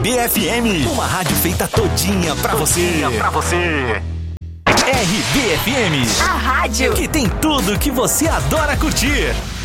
RBFM, uma rádio feita todinha pra você. RBFM, a rádio que tem tudo que você adora curtir.